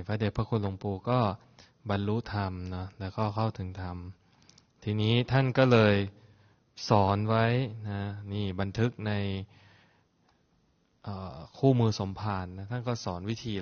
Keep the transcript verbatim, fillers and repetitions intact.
พระเดชพระคุณหลวงปู่ก็บรรลุธรรมนะแล้วก็เข้าถึงธรรมทีนี้ท่านก็เลยสอนไว้นะนี่บันทึกในคู่มือสมภารนะท่านก็สอนวิธี